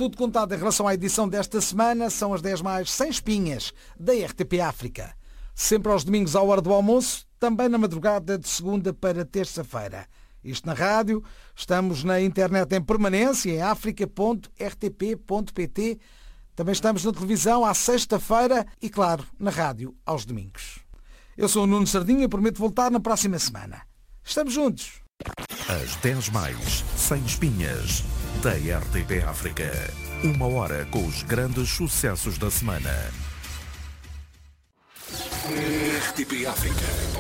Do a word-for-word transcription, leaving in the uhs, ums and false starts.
tudo contado em relação à edição desta semana. São as dez mais sem espinhas da R T P África. Sempre aos domingos à hora do almoço, também na madrugada de segunda para terça-feira. Isto na rádio, estamos na internet em permanência, em africa ponto r t p ponto p t. Também estamos na televisão à sexta-feira e, claro, na rádio aos domingos. Eu sou o Nuno Sardinha e prometo voltar na próxima semana. Estamos juntos. As dez mais sem espinhas da R T P África. Uma hora com os grandes sucessos da semana. R T P África.